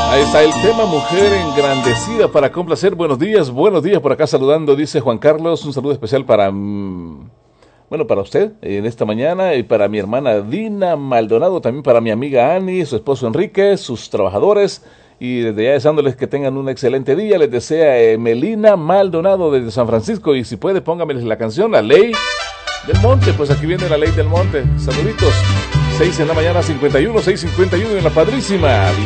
Ahí está el tema Mujer Engrandecida para complacer. Buenos días por acá saludando, dice Juan Carlos. Un saludo especial para, bueno, para usted en esta mañana y para mi hermana Dina Maldonado, también para mi amiga Ani, su esposo Enrique, sus trabajadores. Y desde ya deseándoles que tengan un excelente día, les desea Melina Maldonado desde San Francisco. Y si puede, póngameles la canción, La Ley del Monte. Pues aquí viene La Ley del Monte. Saluditos. 6 en la mañana, 51, 6:51 en La Padrísima.